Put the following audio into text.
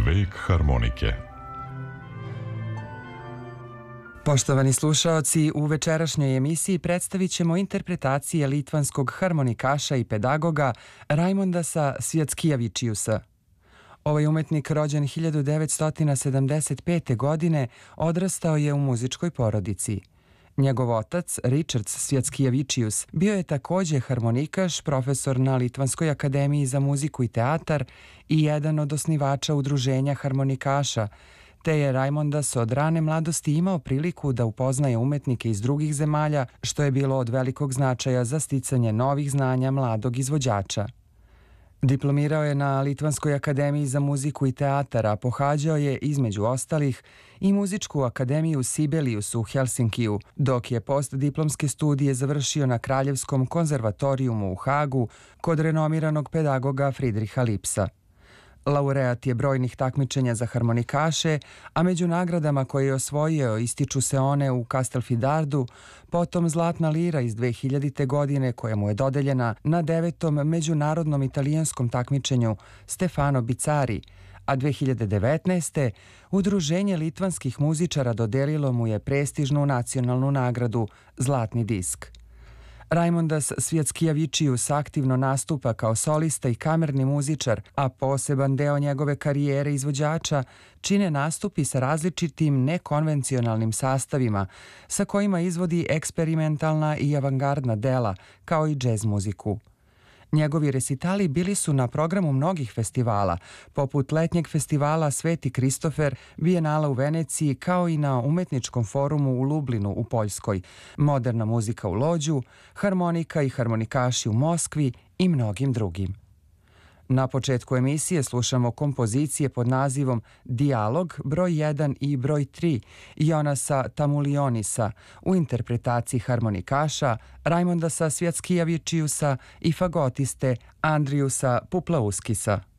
Vek harmonike. Poštovani slušaoci, u večerašnjoj emisiji predstavit ćemo interpretacije litvanskog harmonikaša i pedagoga Raimondasa Sviackijavičiusa. Ovaj umetnik, rođen 1975. godine, odrastao je u muzičkoj porodici. Njegov otac, Richard Sviackijavičius, bio je takođe harmonikaš, profesor na Litvanskoj akademiji za muziku i teatar i jedan od osnivača udruženja harmonikaša, te je Raimondas od rane mladosti imao priliku da upoznaje umetnike iz drugih zemalja, što je bilo od velikog značaja za sticanje novih znanja mladog izvođača. Diplomirao je na Litvanskoj akademiji za muziku i teatar, a pohađao je, između ostalih, i muzičku akademiju Sibelius u Helsinkiju, dok je postdiplomske studije završio na Kraljevskom konzervatorijumu u Hagu kod renomiranog pedagoga Friedricha Lipsa. Laureat je brojnih takmičenja za harmonikaše, a među nagradama koje je osvojio ističu se one u Castelfidardu, potom Zlatna lira iz 2000. godine koja mu je dodeljena na 9. međunarodnom italijanskom takmičenju Stefano Bicari, a 2019. Udruženje litvanskih muzičara dodelilo mu je prestižnu nacionalnu nagradu Zlatni disk. Raimondas Sviackijavičius aktivno nastupa kao solista i kamerni muzičar, a poseban deo njegove karijere izvođača čine nastupi sa različitim nekonvencionalnim sastavima, sa kojima izvodi eksperimentalna i avangardna dela, kao i džez muziku. Njegovi resitali bili su na programu mnogih festivala, poput letnjeg festivala Sveti Kristofer, Bijenala u Veneciji, kao i na umetničkom forumu u Lublinu u Poljskoj, moderna muzika u Lođu, harmonika i harmonikaši u Moskvi i mnogim drugim. Na početku emisije slušamo kompozicije pod nazivom Dijalog broj 1 i broj 3 Jonasa Tamulionisa u interpretaciji harmonikaša Raimondasa Sviackijavičiusa i fagotiste Andriusa Puplauskisa.